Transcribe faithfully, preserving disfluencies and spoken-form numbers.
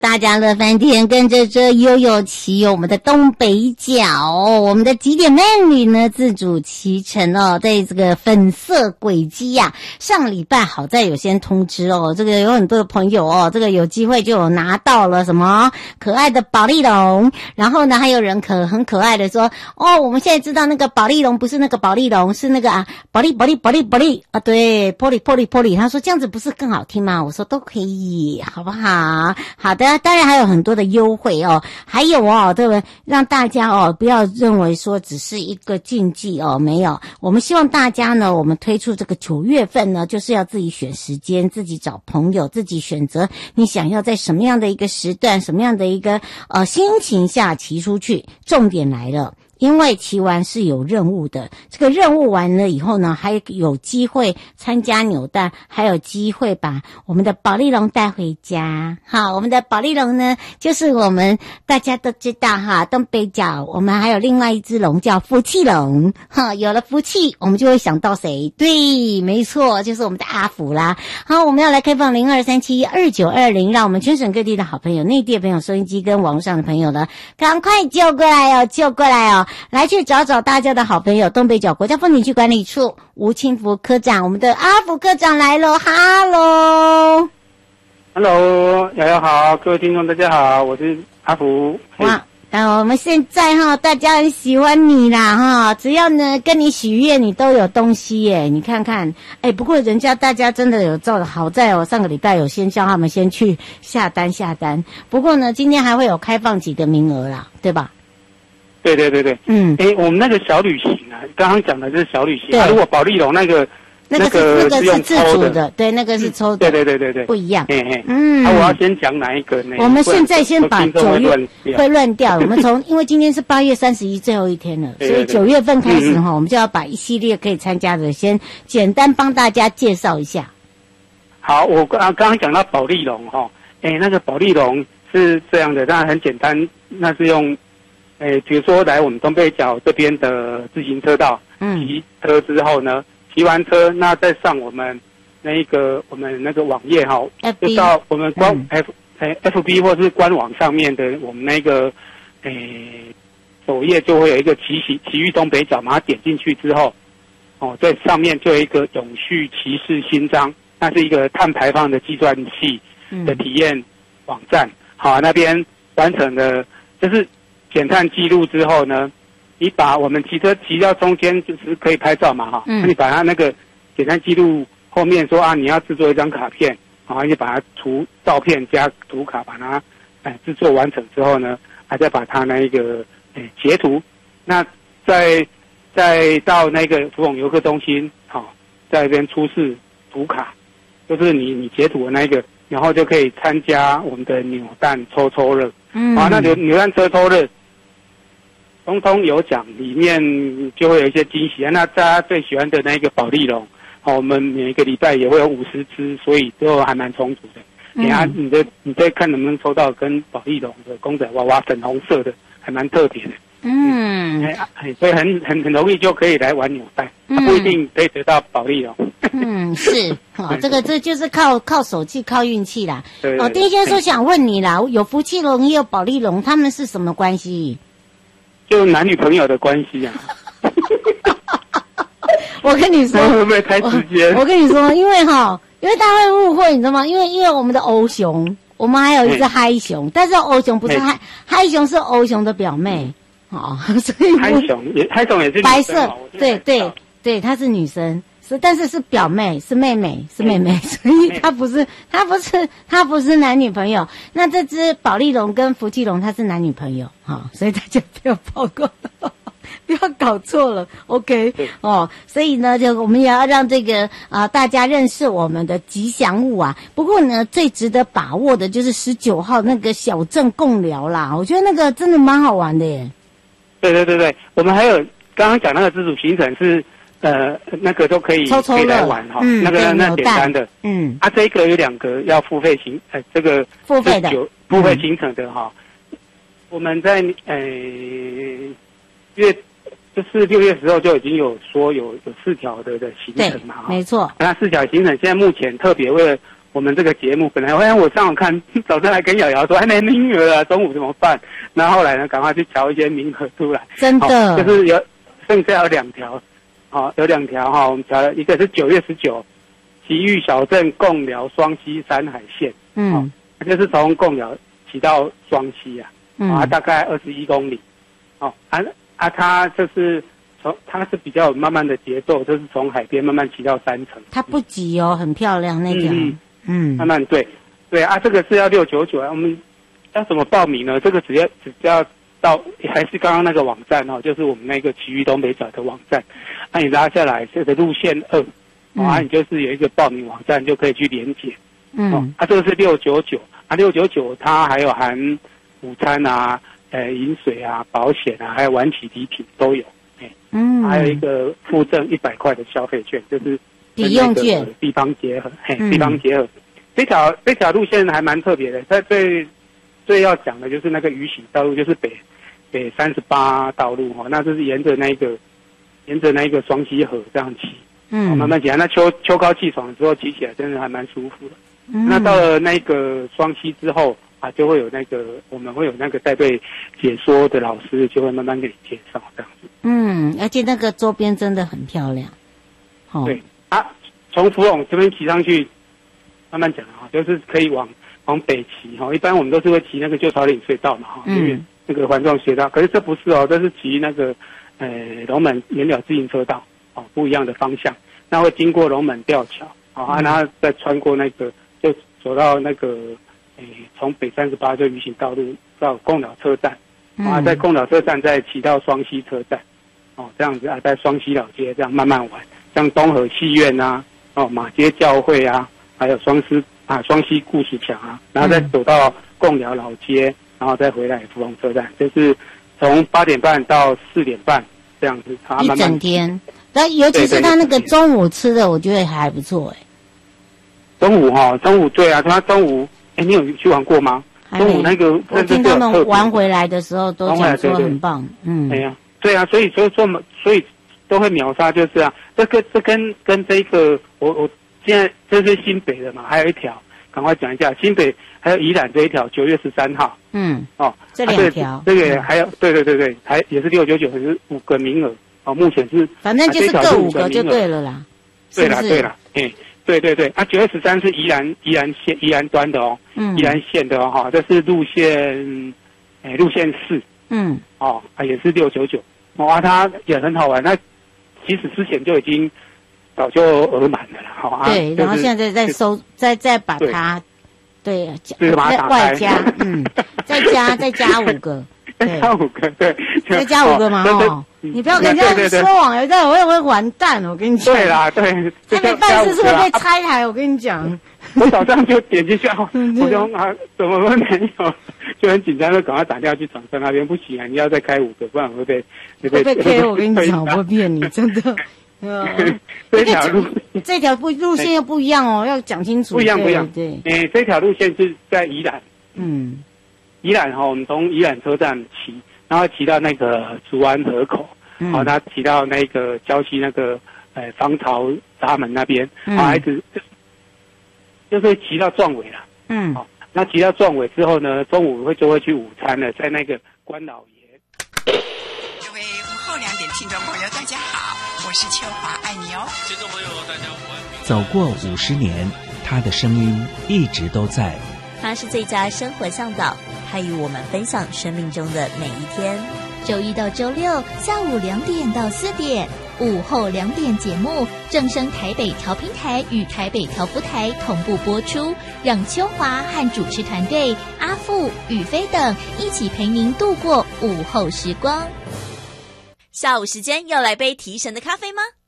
大家乐翻天，跟着这悠悠骑游我们的东北角，我们的极点魅女呢自主骑乘哦，在这个粉色轨迹呀、啊。上礼拜好在有先通知哦，这个有很多的朋友哦，这个有机会就有拿到了什么可爱的保利龙，然后呢还有人可很可爱的说哦，我们现在知道那个保利龙不是那个保利龙，是那个啊保利保利保利保利啊，对，玻璃玻璃玻璃，他说这样子不是更好听吗？我说都可以，好不好？好的。当然还有很多的优惠哦，还有哦，对不对？让大家哦不要认为说只是一个竞技哦，没有。我们希望大家呢，我们推出这个九月份呢，就是要自己选时间，自己找朋友，自己选择你想要在什么样的一个时段，什么样的一个呃心情下骑出去。重点来了。因为骑完是有任务的，这个任务完了以后呢，还有机会参加扭蛋，还有机会把我们的保利龙带回家。好，我们的保利龙呢，就是我们大家都知道哈，东北角我们还有另外一只龙叫福气龙。哈，有了福气，我们就会想到谁？对，没错，就是我们的阿福啦。好，我们要来开放零二三七二九二零，让我们全省各地的好朋友、内地的朋友、收音机跟网络上的朋友呢，赶快救过来哦，救过来哦！来去找找大家的好朋友，东北角国家风景区管理处吴清福科长，我们的阿福科长来喽，哈喽， Hello， 瑶瑶好，各位听众大家好，我是阿福。 哇，呃，我们现在哈，大家很喜欢你啦哈，只要呢跟你许愿，你都有东西耶，你看看，哎，不过人家大家真的有做，好在哦，上个礼拜有先叫他们先去下单下单，不过呢，今天还会有开放几个名额啦，对吧？ 对对对对，嗯，哎，我们那个小旅行啊，刚刚讲的就是小旅行，啊、如果保利龙那个那个是那个是自主的，对，那个是抽的， 对对对对对， 不一样， 嘿嘿，嗯，那、啊、我要先讲哪一个呢？ 我们现在先把九月会乱掉，我们从因为今天是八月三十一最后一天了，所以九月份开始哈、嗯，我们就要把一系列可以参加的先简单帮大家介绍一下。 好，我刚刚刚讲到保利龙哈，哎，那个保利龙是这样的，当然很简单，那是用。诶，比如说来我们东北角这边的自行车道，嗯，骑车之后呢，骑完车，那再上我们那一个我们那个网页哈，就到我们官、嗯、F 诶 F B 或是官网上面的我们那个诶首页就会有一个骑骑骑域东北角，把它点进去之后，哦，在上面就有一个永续骑士新章，那是一个碳排放的计算器的体验网站，嗯、好，那边完成了就是。减碳记录之后呢，你把我们骑车骑到中间就是可以拍照嘛哈，嗯，那你把它那个减碳记录后面说啊，你要制作一张卡片，然后你把它图照片加图卡，把它哎制作完成之后呢，还再把它那一个哎截图，那再再到那个福永游客中心，好，在这边出示图卡，就是你你截图的那个，然后就可以参加我们的扭蛋抽抽乐，嗯，好，那扭扭蛋抽抽乐。通通有奖，里面就会有一些惊喜啊！那大家最喜欢的那个保利龙，哦，我们每一个礼拜也会有五十只，所以都还蛮充足的。你、嗯、啊，你的你再看能不能抽到跟保利龙的公仔娃娃粉红色的，还蛮特别的。嗯，哎、欸，所以很很很容易就可以来玩扭蛋，嗯、不一定可以得到保利龙。 嗯，是，哦，这个这就是靠靠手气、靠运气啦。对对对哦，丁先生想问你啦，有福气龙也有保利龙，他们是什么关系？ 就男女朋友的关系啊！ 我跟你说， 会不会太直接？ 我, 我跟你说，因为哈，因为大家会误会，你知道吗？因为因为我们的欧熊，我们还有一只嗨熊，但是欧熊不是嗨，嗨熊是欧熊的表妹，哦，所以嗨熊也嗨熊也是白色，对对对，她是女生。但是是表妹，是妹妹，是妹妹，所以她不是，她不是，她不是男女朋友。那这只保利龙跟福气龙，它是男女朋友，哈，所以大家不要曝光，不要搞错了 ，OK， 哦，所以呢，就我们也要让这个啊、呃、大家认识我们的吉祥物啊。不过呢，最值得把握的就是十九号那个小镇共聊啦，我觉得那个真的蛮好玩的耶。 对对对对，我们还有刚刚讲那个自主行程是。呃，那个都可以抽抽可以来玩哈、嗯，那个那简单的，嗯，啊，这个有两个要付费行，呃，这个付费的， 付费行程的哈、嗯，我们在呃月就是六月时候就已经有说有有四条的的行程嘛， 没错， 那四条行程现在目前特别为了我们这个节目本来好像我上午看早上还跟瑶瑶说，哎，没名额了，中午怎么办？然后后来呢，赶快去调一些名额出来。 真的， 哦、就是有剩下有两条，好、哦，有两条哈、哦，我们调了一个是九月十九，奇遇小镇贡寮双溪山海线，嗯，哦、就是从贡寮骑到双溪啊，嗯，啊，大概二十一公里，哦，啊啊，它就是从它是比较慢慢的节奏，就是从海边慢慢骑到山城。 它不急哦，很漂亮那条，嗯，嗯慢慢对，对啊，这个是要六九九啊，我们要怎么报名呢？这个只要只要到还是刚刚那个网站哦，就是我们那个奇遇东北角的网站，那、啊、你拉下来这个路线二，嗯、啊，你就是有一个报名网站就可以去连结，嗯，哦、啊，这个是六九九啊，六九九它还有含午餐啊。呃，饮水啊，保险啊，还有晚起礼品都有，哎，嗯，还有一个附赠一百块的消费券，就是抵用券， 地方结合，嘿，地方结合，嗯、这条这条路线还蛮特别的，它最最要讲的就是那个鱼行道路，就是北北三十八道路哈、哦，那就是沿着那个沿着那个双溪河这样骑，嗯、哦，慢慢骑，那秋秋高气爽之后骑起来真的还蛮舒服的。嗯、那到了那个双溪之后。啊，就会有那个，我们会有那个带队解说的老师，就会慢慢给你介绍这样子。 嗯，而且那个周边真的很漂亮。 哦、对啊，从福隆这边骑上去，慢慢讲啊，就是可以往往北骑哈。一般我们都是会骑那个旧草岭隧道嘛哈，因为那个环状隧道。可是这不是哦，这是骑那个呃龙门原了自行车道哦，不一样的方向。那会经过龙门吊桥啊，然后再穿过那个，就走到那个。从北三十八就鱼行道路到贡寮车站，嗯、啊，在贡寮车站再骑到双溪车站，哦，这样子啊，在双溪老街这样慢慢玩，像东河戏院啊，哦，马街教会啊，还有双溪啊，双溪故事墙啊，然后再走到贡寮老街，然后再回来福隆车站，就是从八点半到四点半这样子，啊， 一整天。但尤其是他那个中午吃的，我觉得还不错哎。 中午哈、哦，中午对啊，他中午。哎，你有去玩过吗？中午那个， 我听他们玩回来的时候都讲说很棒。嗯， 哎呀，对啊，所以所以说所以都会秒杀，就是啊，这个这跟跟这个，我我现在这是新北的嘛，还有一条，赶快讲一下，新北还有宜兰这一条，九月十三号。嗯，哦， 这两条， 啊、这个还有，对对对对，还也是六九九，可是五个名额哦，目前是， 反正就是各五个就对了啦。 对啦对啦，哎。对对对，啊，九月十三是宜兰宜兰县宜兰端的哦，嗯，宜兰县的哦，哈，这是路线，哎，路线四，嗯，哦，啊，也是六九九，哦，啊，它也很好玩，那其实之前就已经早就额满了啦，好啊， 对，然后现在再收，再再把它，对， 再把它打开， 外加，嗯，再加再加五个， 再加五个，对， 再加五个嘛，哦。你不要跟人家说谎，有在我会会完蛋，我跟你讲。 对啦，对。 他们办事是会被拆台，我跟你讲。 我早上就点进去，我说啊，怎么会没有？就很紧张，就赶快打电话去厂商那边，不行啊，你要再开五个，不然会被会被 K。我跟你讲，我不骗你，真的。 这条路， 这条不路线又不一样哦，要讲清楚。 不一样，不一样。 对， 诶，这条路线是在宜兰。嗯。宜兰哈，我们从宜兰车站骑。然后骑到那个竹湾河口，嗯、哦，他骑到那个礁溪那个呃防潮闸门那边，嗯、啊，一直就就是骑到壮尾了，嗯，好、哦，那骑到壮尾之后呢，中午会就会去午餐了，在那个关老爷。 各位午后两点听众朋友，大家好，我是秋华，爱你哦。听众朋友，大家午安。 走过五十年，他的声音一直都在。 他是最佳生活向导，他与我们分享生命中的每一天。 周一到周六下午两点到四点，午后两点节目正声台北调频台与台北调福台同步播出，让秋华和主持团队阿富、宇飞等一起陪您度过午后时光。 下午时间要来杯提神的咖啡吗？